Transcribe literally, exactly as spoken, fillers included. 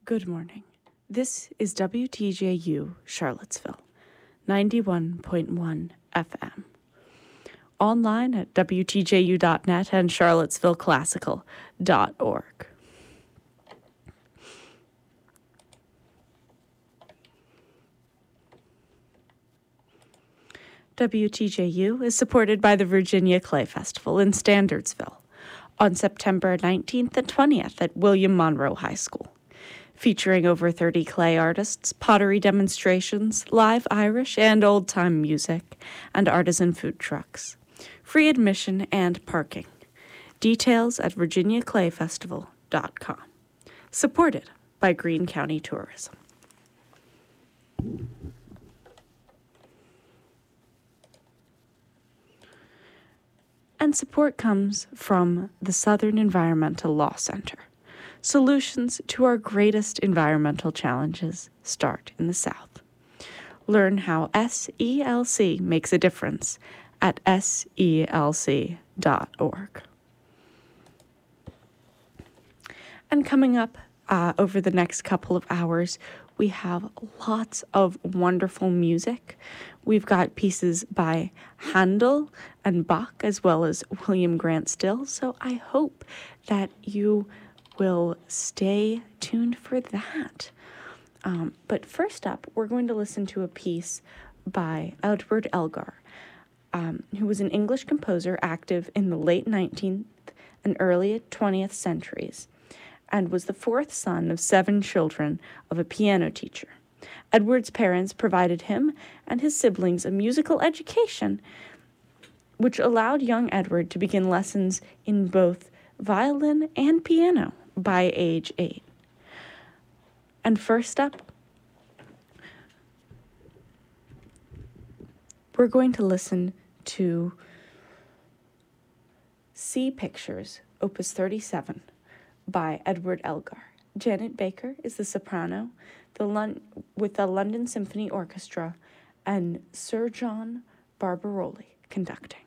Good morning. This is W T J U Charlottesville, ninety-one point one F M. Online at W T J U dot net and charlottesville classical dot org. W T J U is supported by the Virginia Clay Festival in Standardsville on September nineteenth and twentieth at William Monroe High School, featuring over thirty clay artists, pottery demonstrations, live Irish and old-time music, and artisan food trucks. Free admission and parking. Details at virginia clay festival dot com. Supported by Greene County Tourism. And support comes from the Southern Environmental Law Center. Solutions to our greatest environmental challenges start in the South. Learn how S E L C makes a difference at S E L C dot org. And coming up uh, over the next couple of hours, we have lots of wonderful music. We've got pieces by Handel and Bach, as well as William Grant Still. So I hope that you will stay tuned for that. Um, but first up, we're going to listen to a piece by Edward Elgar, um, who was an English composer active in the late nineteenth and early twentieth centuries, and was the fourth son of seven children of a piano teacher. Edward's parents provided him and his siblings a musical education, which allowed young Edward to begin lessons in both violin and piano by age eight. And first up, we're going to listen to Sea Pictures, Opus thirty-seven, by Edward Elgar. Janet Baker is the soprano, the Lon- with the London Symphony Orchestra, and Sir John Barbaroli conducting.